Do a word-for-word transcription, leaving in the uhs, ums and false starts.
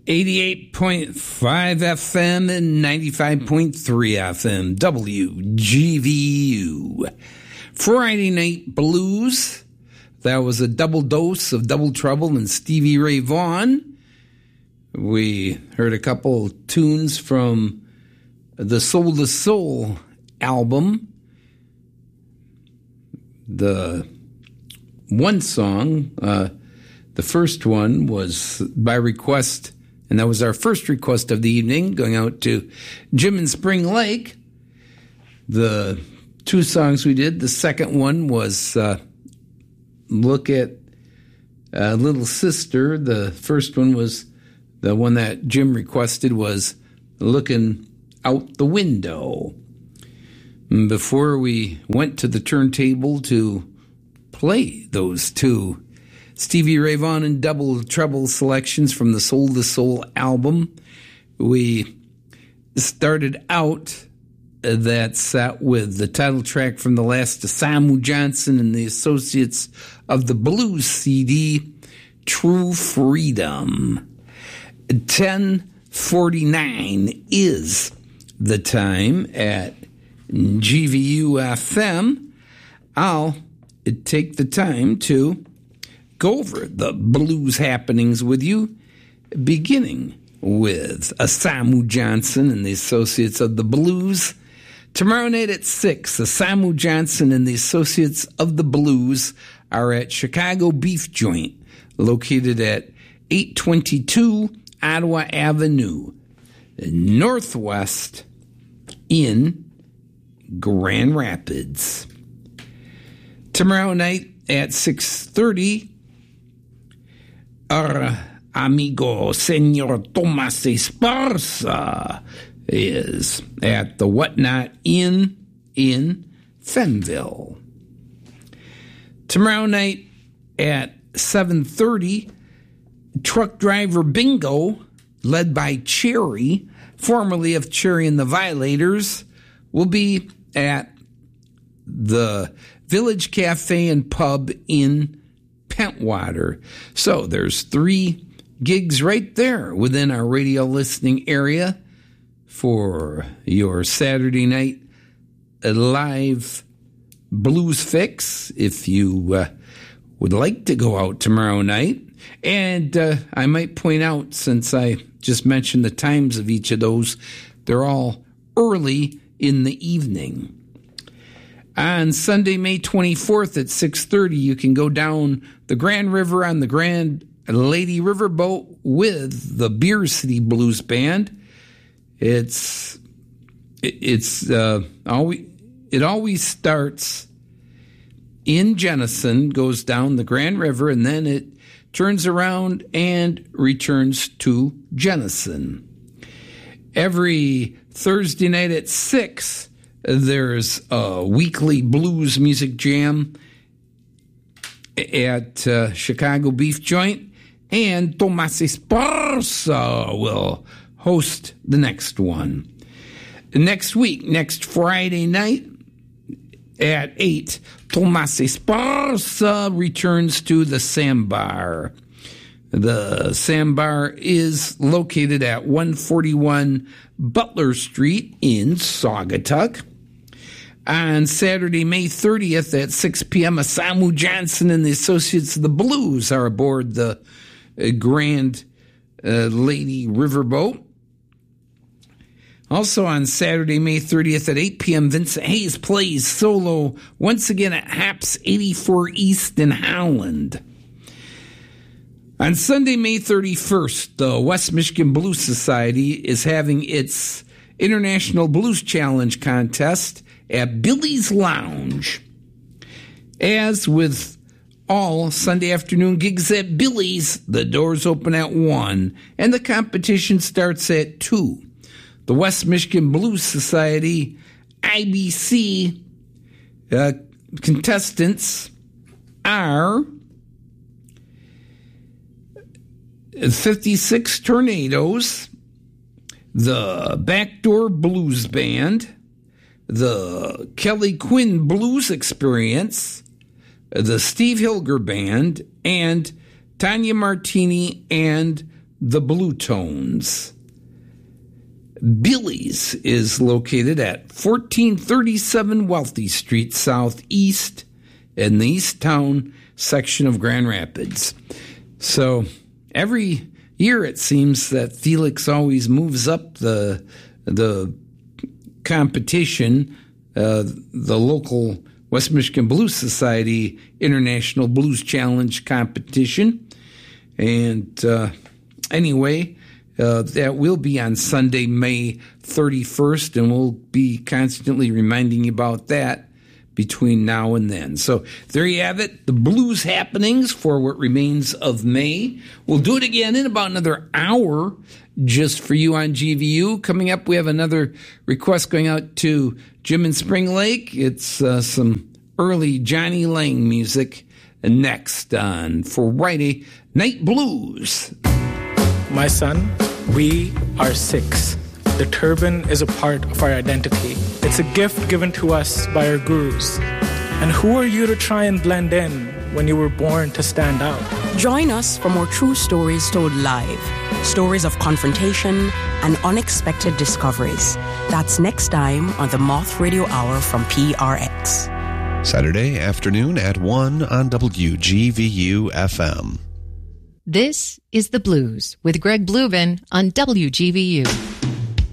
eighty-eight point five F M and ninety-five point three F M, W G V U. Friday Night Blues. That was a double dose of Double Trouble and Stevie Ray Vaughan. We heard a couple tunes from the Soul to Soul album. The one song, uh, the first one was by request, and that was our first request of the evening, going out to Jim in Spring Lake. The two songs we did, the second one was uh, Look at uh, Little Sister. The first one was, the one that Jim requested was Looking Out the Window. And before we went to the turntable to play those two Stevie Ray Vaughan and Double Trouble selections from the Soul to Soul album, we started out that set with the title track from the last Samu Johnson and the Associates of the Blues C D, True Freedom. ten forty-nine is the time at G V U F M. I'll take the time to go over the blues happenings with you, beginning with a Samu Johnson and the Associates of the Blues. Tomorrow night at six, the Samu Johnson and the Associates of the Blues are at Chicago Beef Joint, located at eight twenty-two Ottawa Avenue, Northwest in Grand Rapids. Tomorrow night at six thirty, our amigo Senor Tomas Esparza is at the Whatnot Inn in Fenville. Tomorrow night at seven thirty, Truck Driver Bingo, led by Cherry, formerly of Cherry and the Violators, will be at the Village Cafe and Pub in Pentwater. So there's three gigs right there within our radio listening area for your Saturday night live blues fix, if you uh, would like to go out tomorrow night. And uh, I might point out, since I just mentioned the times of each of those, they're all early in the evening. On Sunday, May twenty-fourth at six thirty, you can go down the Grand River on the Grand Lady Riverboat with the Beer City Blues Band. It's it's uh, always it always starts in Jenison, goes down the Grand River, and then it turns around and returns to Jenison. Every Thursday night at six, there's a weekly blues music jam at uh, Chicago Beef Joint, and Tomas Esparza will host the next one. Next week, next Friday night at eight, Tomas Esparza returns to the Sambar. The Sambar is located at one forty-one Butler Street in Saugatuck. On Saturday, May thirtieth at six p.m., Samu Johnson and the Associates of the Blues are aboard the uh, Grand uh, Lady Riverboat. Also on Saturday, May thirtieth at eight p.m., Vincent Hayes plays solo once again at Haps eighty-four East in Holland. On Sunday, May thirty-first, the West Michigan Blues Society is having its International Blues Challenge contest at Billy's Lounge. As with all Sunday afternoon gigs at Billy's, the doors open at one and the competition starts at two. The West Michigan Blues Society I B C uh, contestants are fifty-six Tornadoes, the Backdoor Blues Band, the Kelly Quinn Blues Experience, the Steve Hilger Band, and Tanya Martini and the Blue Tones. Billy's is located at fourteen thirty-seven Wealthy Street Southeast in the East Town section of Grand Rapids. So every year it seems that Felix always moves up the the competition, uh, the local West Michigan Blues Society International Blues Challenge competition. And uh, anyway, uh, that will be on Sunday, May thirty-first, and we'll be constantly reminding you about that between now and then. So there you have it, the blues happenings for what remains of May. We'll do it again in about another hour just for you on G V U. Coming up, we have another request going out to Jim in Spring Lake. It's uh, some early Johnny Lang music next on Friday Night Blues. My son, we are six. The turban is a part of our identity. It's a gift given to us by our gurus. And who are you to try and blend in when you were born to stand out? Join us for more true stories told live. Stories of confrontation and unexpected discoveries. That's next time on the Moth Radio Hour from P R X. Saturday afternoon at one on W G V U F M. This is The Blues with Greg Bluevin on W G V U.